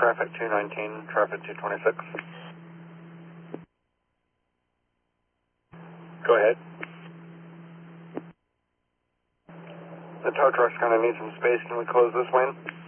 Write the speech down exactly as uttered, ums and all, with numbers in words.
traffic two nineteen, traffic two twenty-six. Go ahead. The tow truck's going to need some space. Can we close this lane?